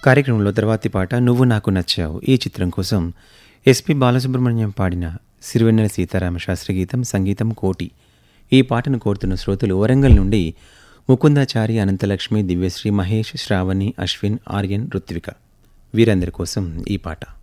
కార్యక్రమంలో తర్వాతి పాట నువ్వు నాకు నచ్చావు ఈ చిత్రం కోసం ఎస్పి బాలసుబ్రహ్మణ్యం పాడిన సిరివెన్నెల సీతారామ శాస్త్రి గీతం, సంగీతం కోటి. ఈ పాటను కోరుతున్న శ్రోతలు వరంగల్ నుండి ముకుందాచారి, అనంతలక్ష్మి, దివ్యశ్రీ, మహేష్, శ్రావణి, అశ్విన్, ఆర్యన్, రుత్విక. వీరందరి కోసం ఈ పాట.